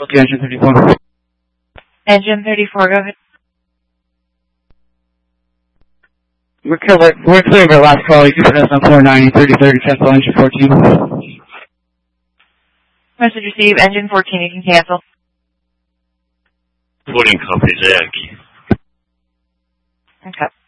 to engine 34. Engine 34, go ahead. We're clear of our last call. You can put us on 490, 3030, cancel engine 14. Message received, engine 14, you can cancel. 14 copies, Zach. Okay.